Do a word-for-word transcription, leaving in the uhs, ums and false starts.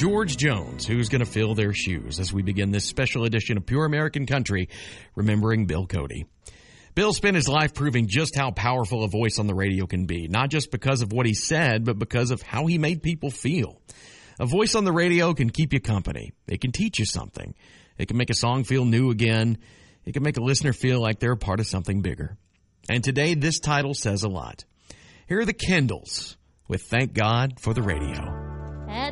George Jones, who's going to fill their shoes as we begin this special edition of Pure American Country, remembering Bill Cody. Bill spent his life proving just how powerful a voice on the radio can be, not just because of what he said, but because of how he made people feel. A voice on the radio can keep you company. It can teach you something. It can make a song feel new again. It can make a listener feel like they're a part of something bigger. And today, this title says a lot. Here are the Kendalls with Thank God for the Radio.